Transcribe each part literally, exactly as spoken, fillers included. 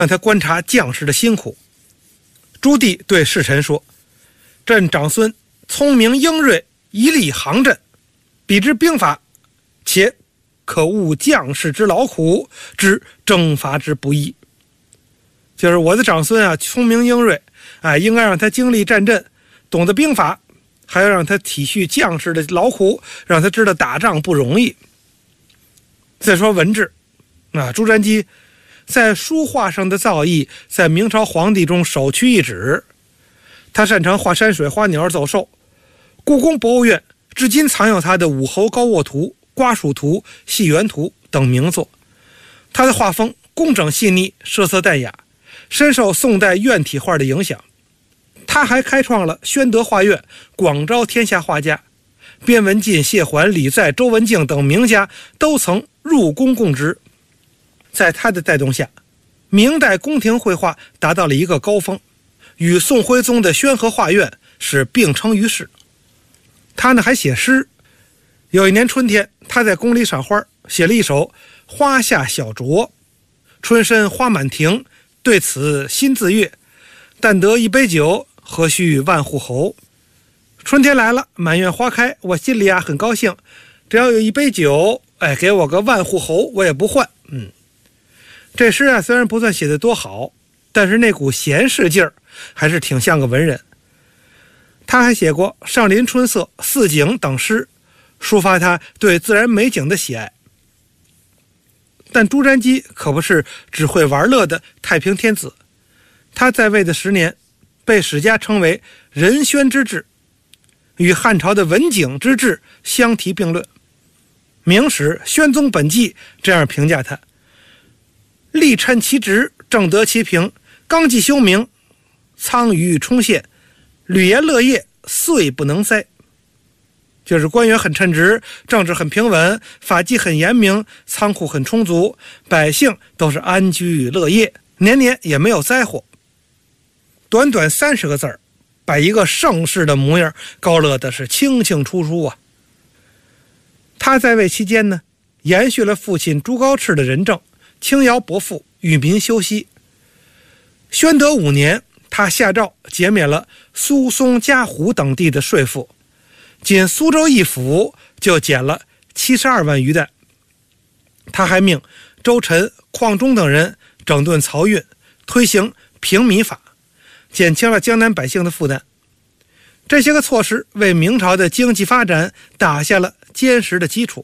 让他观察将士的辛苦。朱棣对侍臣说：“朕长孙聪明英锐，以礼行阵，比之兵法，且可悟将士之劳苦，知征伐之不易。”就是我的长孙啊，聪明英锐，哎，应该让他经历战阵，懂得兵法，还要让他体恤将士的劳苦，让他知道打仗不容易。再说文治，啊，朱瞻基在书画上的造诣，在明朝皇帝中首屈一指。他擅长画山水、花鸟、走兽。故宫博物院至今藏有他的《武侯高卧图》《瓜黍图》《戏园图》等名作。他的画风工整细腻，色色淡雅，深受宋代院体画的影响。他还开创了宣德画院，广招天下画家。边文进、谢桓、李在、周文静等名家都曾入宫供职。在他的带动下，明代宫廷绘画达到了一个高峰，与宋徽宗的宣和画院是并称于世。他呢还写诗。有一年春天，他在宫里赏花，写了一首《花下小酌》：“春深花满庭，对此心自悦。但得一杯酒，何须万户侯。”春天来了，满院花开，我心里啊很高兴。只要有一杯酒，哎，给我个万户侯，我也不换。嗯，这诗啊虽然不算写得多好，但是那股闲适劲儿还是挺像个文人。他还写过《上林春色》《四景》等诗，抒发他对自然美景的喜爱。但朱瞻基可不是只会玩乐的太平天子，他在位的十年，被史家称为仁宣之治，与汉朝的文景之治相提并论。明史《宣宗本纪》这样评价他：力称其职，正得其平，纲纪修明，苍鱼冲现，履言乐业，遂不能塞。就是官员很称职，政治很平稳，法纪很严明，仓库很充足，百姓都是安居乐业，年年也没有灾祸。短短三十个字儿，把一个盛世的模样勾勒的是清清楚楚啊。他在位期间呢，延续了父亲朱高炽的仁政，轻徭薄赋，与民休息。宣德五年，他下诏减免了苏松、嘉湖等地的税赋，仅苏州一府就减了七十二万余担。他还命周臣、邝忠等人整顿漕运，推行平民法，减轻了江南百姓的负担。这些个措施为明朝的经济发展打下了坚实的基础。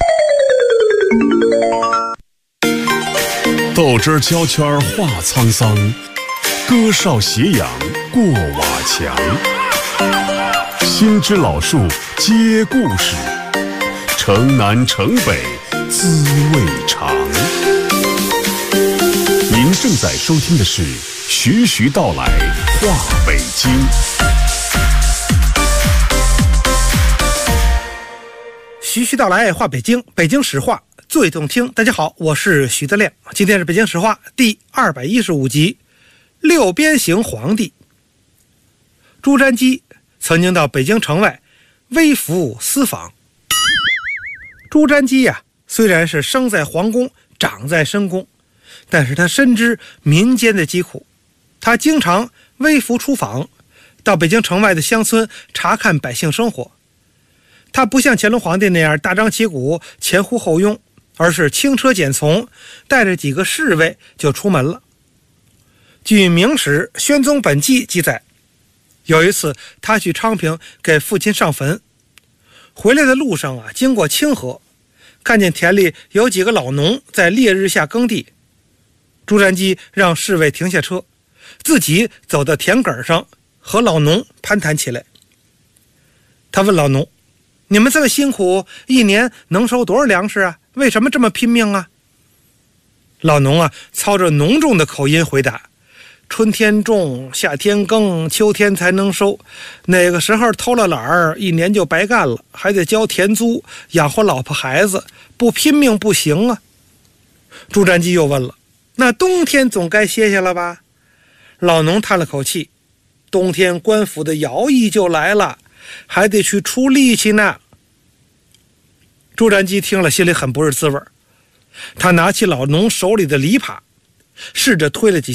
斗志胶圈话沧桑，歌哨斜阳过瓦墙。新枝老树接故事，城南城北滋味长。您正在收听的是徐徐道来话北京。 徐徐道来话北京，北京史话最动听。大家好，我是徐德亮，今天是北京史话第二百一十五集。六边形皇帝朱瞻基曾经到北京城外微服私访。朱瞻基呀、啊，虽然是生在皇宫，长在深宫，但是他深知民间的疾苦。他经常微服出访，到北京城外的乡村查看百姓生活。他不像乾隆皇帝那样大张旗鼓，前呼后拥，而是轻车简从，带着几个侍卫就出门了。据明史《宣宗本纪》记载，有一次他去昌平给父亲上坟，回来的路上啊，经过清河，看见田里有几个老农在烈日下耕地。朱瞻基让侍卫停下车，自己走到田埂上和老农攀谈起来。他问老农：你们这么辛苦，一年能收多少粮食啊？为什么这么拼命啊？老农啊，操着浓重的口音回答：春天种，夏天耕，秋天才能收。哪个时候偷了懒儿，一年就白干了，还得交田租，养活老婆孩子，不拼命不行啊。朱瞻基又问了：那冬天总该歇歇了吧？老农叹了口气：冬天官府的徭役就来了，还得去出力气呢。朱瞻基听了心里很不是滋味，他拿起老农手里的犁耙， 试着推了几